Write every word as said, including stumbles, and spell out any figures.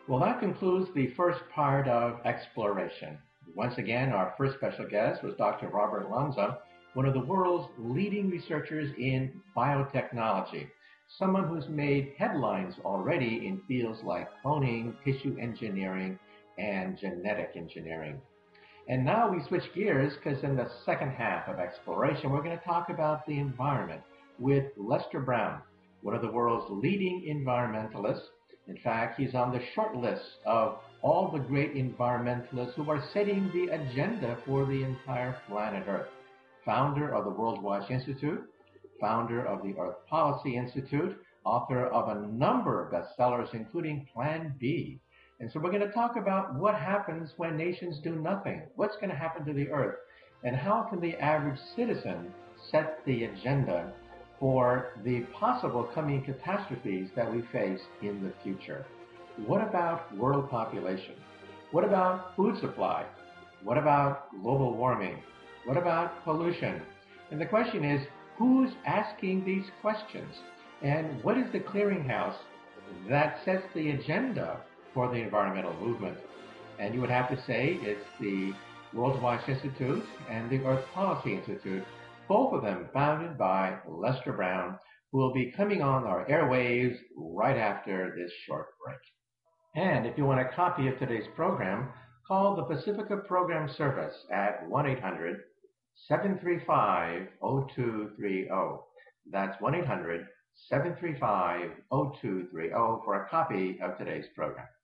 Well, that concludes the first part of exploration. Once again, our first special guest was Doctor Robert Lanza, one of the world's leading researchers in biotechnology, someone who's made headlines already in fields like cloning, tissue engineering, and genetic engineering. And now we switch gears because in the second half of exploration, we're going to talk about the environment with Lester Brown, one of the world's leading environmentalists. In fact, he's on the short list of all the great environmentalists who are setting the agenda for the entire planet Earth. Founder of the World Watch Institute, founder of the Earth Policy Institute, author of a number of bestsellers, including Plan B. And so we're going to talk about what happens when nations do nothing. What's going to happen to the Earth? And how can the average citizen set the agenda for the possible coming catastrophes that we face in the future? What about world population? What about food supply? What about global warming? What about pollution? And the question is, who's asking these questions? And what is the clearinghouse that sets the agenda for the environmental movement? And you would have to say it's the World Watch Institute and the Earth Policy Institute, both of them founded by Lester Brown, who will be coming on our airwaves right after this short break. And if you want a copy of today's program, call the Pacifica Program Service at one eight hundred, seven three five, zero two three zero. That's one eight hundred, seven three five, zero two three zero for a copy of today's program.